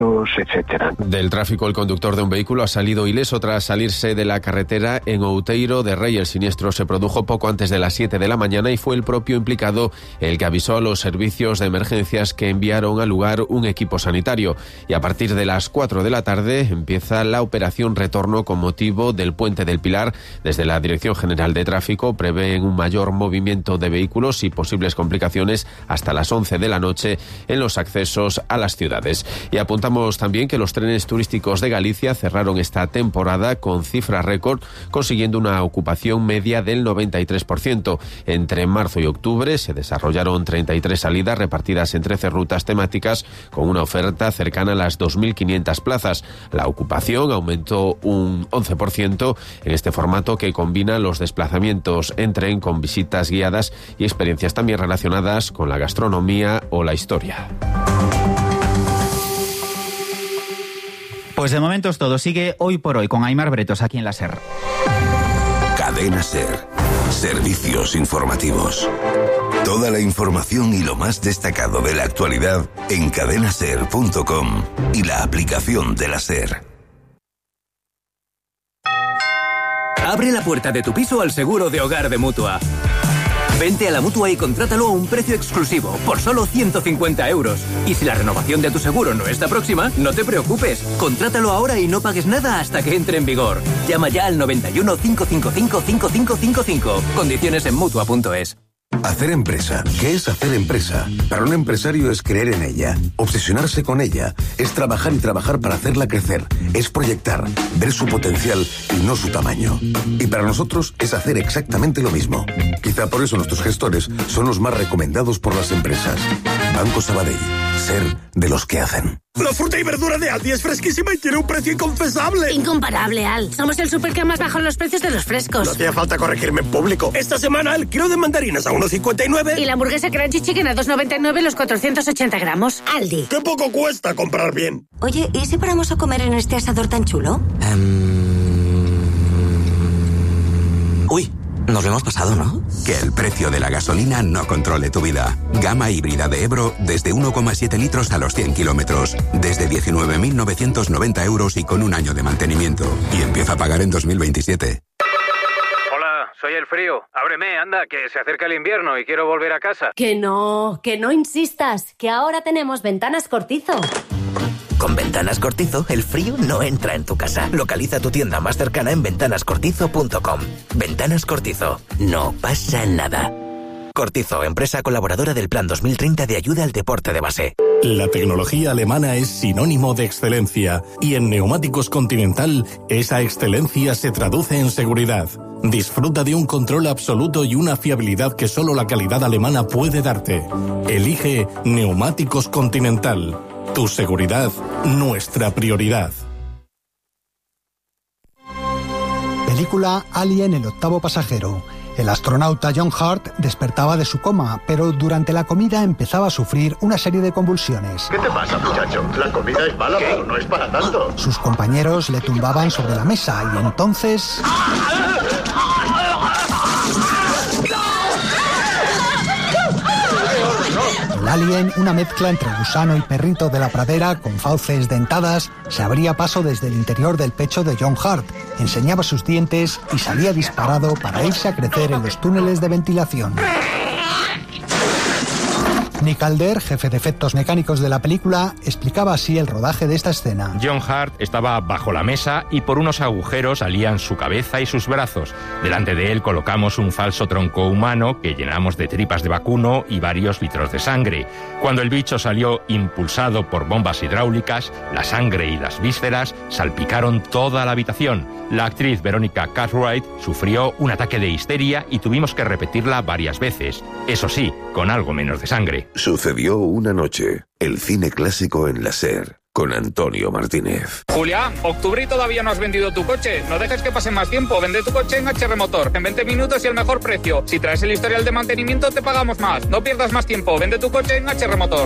etcétera. Del tráfico, el conductor de un vehículo ha salido ileso tras salirse de la carretera en Outeiro de Rei. El siniestro se produjo poco antes de las 7 de la mañana y fue el propio implicado el que avisó a los servicios de emergencias, que enviaron al lugar un equipo sanitario. Y a partir de las 4 de la tarde empieza la operación retorno con motivo del Puente del Pilar. Desde la Dirección General de Tráfico prevén un mayor movimiento de vehículos y posibles complicaciones hasta las 11 de la noche en los accesos a las ciudades. Y apuntamos también que los trenes turísticos de Galicia cerraron esta temporada con cifra récord, consiguiendo una ocupación media del 93%. Entre marzo y octubre se desarrollaron 33 salidas repartidas en 13 rutas temáticas con una oferta cercana a las 2.500 plazas. La ocupación aumentó un 11% en este formato, que combina los desplazamientos en tren con visitas guiadas y experiencias también relacionadas con la gastronomía o la historia. Pues de momento es todo. Sigue Hoy por Hoy con Aimar Bretos aquí en la SER. Cadena SER. Servicios informativos. Toda la información y lo más destacado de la actualidad en cadenaser.com y la aplicación de la SER. Abre la puerta de tu piso al seguro de hogar de Mutua. Vente a la Mutua y contrátalo a un precio exclusivo, por solo 150 €. Y si la renovación de tu seguro no está próxima, no te preocupes. Contrátalo ahora y no pagues nada hasta que entre en vigor. Llama ya al 91 555 5555. Condiciones en Mutua.es. Hacer empresa. ¿Qué es hacer empresa? Para un empresario es creer en ella, obsesionarse con ella, es trabajar y trabajar para hacerla crecer, es proyectar, ver su potencial y no su tamaño. Y para nosotros es hacer exactamente lo mismo. Quizá por eso nuestros gestores son los más recomendados por las empresas. Banco Sabadell. Ser de los que hacen. La fruta y verdura de Aldi es fresquísima y tiene un precio inconfesable. Incomparable, Al. Somos el súper que más baja los precios de los frescos. No hacía falta corregirme en público. Esta semana el kilo de mandarinas a 1,59. Y la hamburguesa Crunchy Chicken a 2,99 los 480 gramos. Aldi. ¡Qué poco cuesta comprar bien! Oye, ¿y si paramos a comer en este asador tan chulo? Uy, nos lo hemos pasado, ¿no? Que el precio de la gasolina no controle tu vida. Gama híbrida de Ebro desde 1,7 litros a los 100 kilómetros. Desde 19.990 € y con un año de mantenimiento. Y empieza a pagar en 2027. Hola, soy el frío. Ábreme, anda, que se acerca el invierno y quiero volver a casa. Que no insistas, que ahora tenemos Ventanas Cortizo. Con Ventanas Cortizo, el frío no entra en tu casa. Localiza tu tienda más cercana en ventanascortizo.com. Ventanas Cortizo. No pasa nada. Cortizo, empresa colaboradora del Plan 2030 de ayuda al deporte de base. La tecnología alemana es sinónimo de excelencia y en Neumáticos Continental esa excelencia se traduce en seguridad. Disfruta de un control absoluto y una fiabilidad que solo la calidad alemana puede darte. Elige Neumáticos Continental. Tu seguridad, nuestra prioridad. Película Alien, el octavo pasajero. El astronauta John Hurt despertaba de su coma, pero durante la comida empezaba a sufrir una serie de convulsiones. ¿Qué te pasa, muchacho? La comida es mala, pero no es para tanto. Sus compañeros le tumbaban sobre la mesa y entonces... El alien, una mezcla entre gusano y perrito de la pradera con fauces dentadas, se abría paso desde el interior del pecho de John Hurt, enseñaba sus dientes y salía disparado para irse a crecer en los túneles de ventilación. Nick Alder, jefe de efectos mecánicos de la película, explicaba así el rodaje de esta escena. John Hurt estaba bajo la mesa y por unos agujeros salían su cabeza y sus brazos. Delante de él colocamos un falso tronco humano que llenamos de tripas de vacuno y varios litros de sangre. Cuando el bicho salió impulsado por bombas hidráulicas, la sangre y las vísceras salpicaron toda la habitación. La actriz Veronica Cartwright sufrió un ataque de histeria y tuvimos que repetirla varias veces. Eso sí, con algo menos de sangre. Sucedió una noche. El cine clásico en la SER. Con Antonio Martínez. Julián, octubre y todavía no has vendido tu coche. No dejes que pase más tiempo. Vende tu coche en HR Motor. En 20 minutos y el mejor precio. Si traes el historial de mantenimiento, te pagamos más. No pierdas más tiempo. Vende tu coche en HR Motor.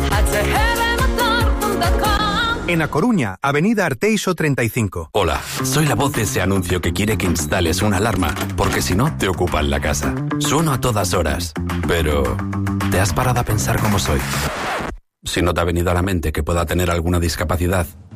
En A Coruña, Avenida Arteixo 35. Hola, soy la voz de ese anuncio que quiere que instales una alarma, porque si no, te ocupan la casa. Sueno a todas horas, pero ¿te has parado a pensar cómo soy? Si no te ha venido a la mente que pueda tener alguna discapacidad,